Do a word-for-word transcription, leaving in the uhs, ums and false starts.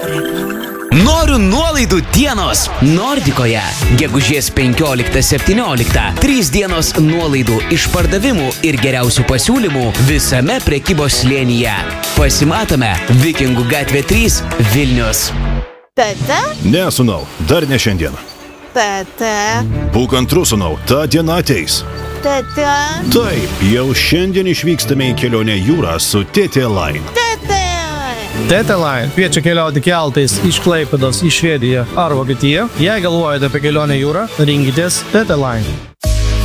Noriu nuolaidų dienos Nordikoje. Gegužės penkioliktą septynioliktą. Trys dienos nuolaidų išpardavimų ir geriausių pasiūlymų visame prekybos slėnyje. Pasimatome Vikingų gatvė trys, Vilnius. Tata? Ne, sūnau, dar ne šiandien. Tata? Būk antrus, sūnau, ta diena ateis. Tata? Taip, jau šiandien išvykstame į kelionę jūrą su T T Line. Tata? T T Line kviečia keliauti keltais iš Klaipėdos į Švediją ar Vokietiją. Jei galvojate apie kelionę jūrą, rinkitės T T Line.